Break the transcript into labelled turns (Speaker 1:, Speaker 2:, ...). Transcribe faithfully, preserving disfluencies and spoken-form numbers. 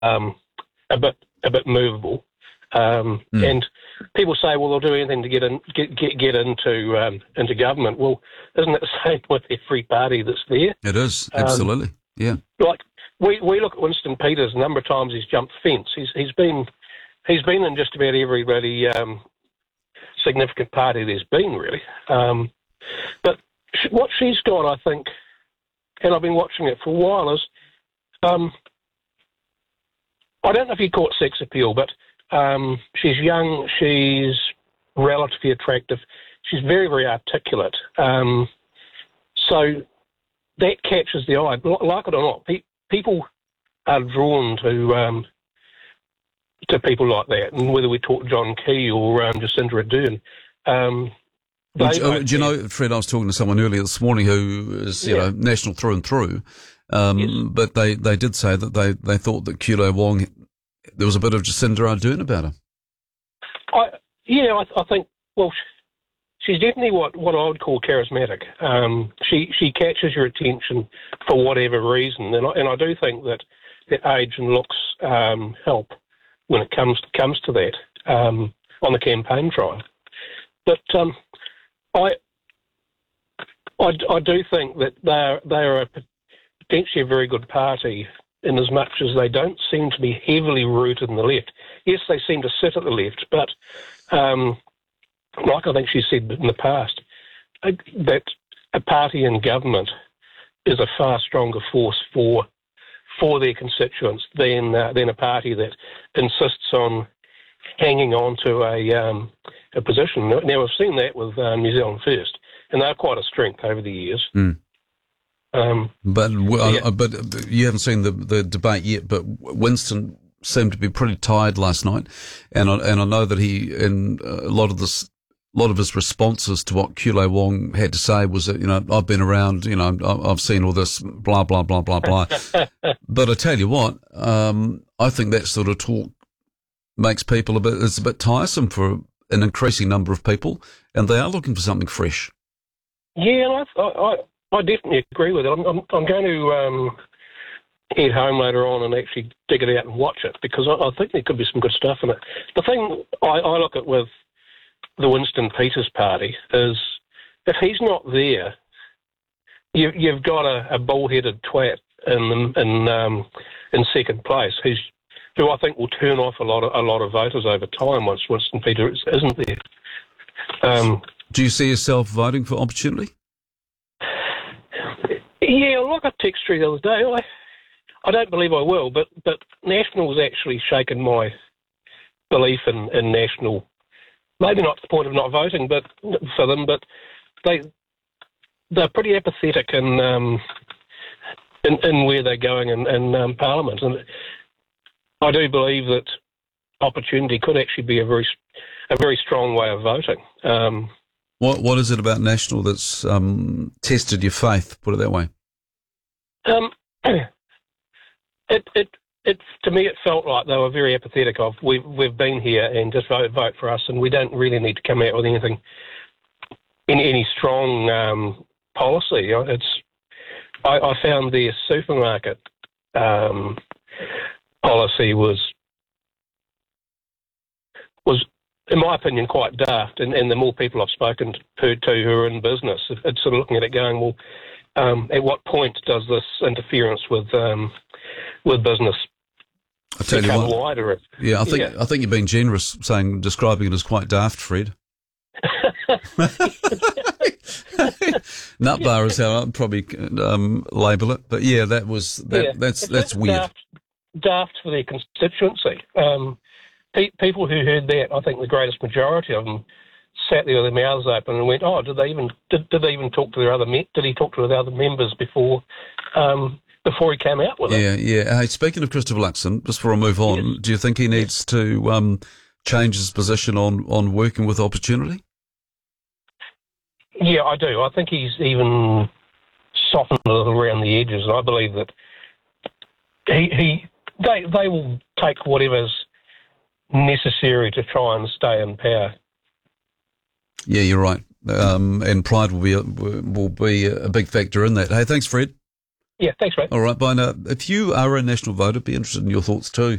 Speaker 1: um, a bit a bit movable. Um, mm. And people say, well, they'll do anything to get in, get get, get into um, into government. Well, isn't it the same with every party that's there?
Speaker 2: It is, absolutely, um, yeah.
Speaker 1: Like we we look at Winston Peters. A number of times he's jumped fence. He's he's been he's been in just about every really um, significant party there's been, really. Um, but sh- what she's got, I think, and I've been watching it for a while, is um, I don't know if you call it sex appeal, but um, she's young, she's relatively attractive, she's very, very articulate. Um, so that catches the eye. Like it or not, pe- people are drawn to um, to people like that, and whether we talk John Key or um, Jacinda Ardern. Um,
Speaker 2: well, do, uh, do you know, Fred, I was talking to someone earlier this morning who is, you yeah. know, national through and through, um, yes. but they, they did say that they, they thought that Kulei Wong, there was a bit of Jacinda Ardern about her.
Speaker 1: I, yeah, I, I think, well, she's definitely what, what I would call charismatic. Um, she she catches your attention for whatever reason, and I, and I do think that, that age and looks um, help when it comes comes to that um, on the campaign trail. But um, I, I I do think that they're they're a potentially a very good party, in as much as they don't seem to be heavily rooted in the left. Yes, they seem to sit at the left, but um, like I think she said in the past, that a party in government is a far stronger force for for their constituents than uh, than a party that insists on hanging on to a um, a position. Now, we've seen that with uh, New Zealand First, and they're quite a strength over the years.
Speaker 2: Mm.
Speaker 1: Um,
Speaker 2: but well,
Speaker 1: yeah.
Speaker 2: but you haven't seen the the debate yet. But Winston seemed to be pretty tired last night, and I, and I know that he in a lot of this. A lot of his responses to what Kulei Wong had to say was that, you know, I've been around, you know, I've seen all this, blah, blah, blah, blah, blah. But I tell you what, um, I think that sort of talk makes people a bit, it's a bit tiresome for an increasing number of people, and they are looking for something fresh.
Speaker 1: Yeah, and I, I, I definitely agree with it. I'm, I'm, I'm going to um, head home later on and actually dig it out and watch it, because I, I think there could be some good stuff in it. The thing I, I look at with the Winston Peters party is, if he's not there, you, you've got a, a bull-headed twat in in um, in second place, who's who I think will turn off a lot of a lot of voters over time once Winston Peters isn't there. Um,
Speaker 2: Do you see yourself voting for Opportunity?
Speaker 1: Yeah, like I texted you the other day, I I don't believe I will, but but National's actually shaken my belief in, in National. Maybe not to the point of not voting, but for them, but they they're pretty apathetic in um, in, in where they're going in, in um, Parliament, and I do believe that Opportunity could actually be a very a very strong way of voting. Um,
Speaker 2: what what is it about National that's um, tested your faith? Put it that way.
Speaker 1: Um, it it. It, to me, it felt like they were very apathetic of, we've, we've been here and just vote, vote for us, and we don't really need to come out with anything, any, any strong um, policy. It's, I, I found their supermarket um, policy was, was, in my opinion, quite daft, and, and the more people I've spoken to, to who are in business, it's sort of looking at it going, well, um, at what point does this interference with um, with business
Speaker 2: I tell you what,
Speaker 1: wider?
Speaker 2: Yeah, I think
Speaker 1: yeah.
Speaker 2: I think you're being generous saying describing it as quite daft, Fred. Nutbar is how I'd probably um, label it, but yeah, that was that,
Speaker 1: yeah.
Speaker 2: that's
Speaker 1: it's
Speaker 2: that's weird.
Speaker 1: Daft, daft for their constituency. Um, pe- people who heard that, I think the greatest majority of them sat there with their mouths open and went, "Oh, did they even did, did they even talk to their other me- did he talk to the other members before?" Um, Before he came out with
Speaker 2: yeah,
Speaker 1: it.
Speaker 2: Yeah, yeah. Hey, speaking of Christopher Luxon, just before I move on, yes. do you think he needs to um, change his position on, on working with Opportunity?
Speaker 1: Yeah, I do. I think he's even softened a little around the edges, and I believe that he, he they they will take whatever's necessary to try and stay in power.
Speaker 2: Yeah, you're right. Um, and pride will be a, will be a big factor in that. Hey, thanks, Fred.
Speaker 1: Yeah, thanks, mate.
Speaker 2: All right, bye now. If you are a national voter, be interested in your thoughts too.